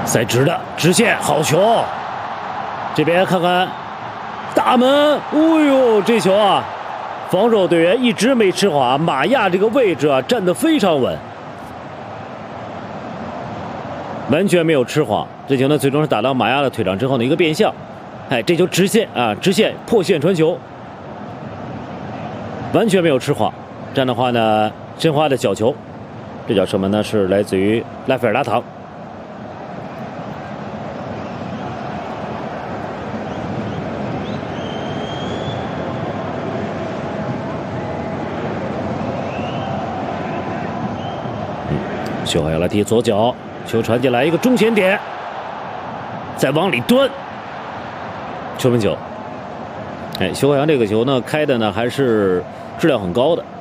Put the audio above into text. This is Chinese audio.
塞直的直线，好球！这边看看大门，哎呦，这球啊，防守队员一直没吃滑，马亚这个位置啊站得非常稳，完全没有吃滑。这球呢，最终是打到马亚的腿上之后的一个变向，哎，这球直线啊，直线破线传球，完全没有吃滑。这样的话呢，申花的小球，这脚射门呢是来自于拉斐尔拉唐。徐海洋来踢左脚，球传进来一个中前点，再往里蹲，球门球。哎，徐海洋这个球呢开的呢还是质量很高的。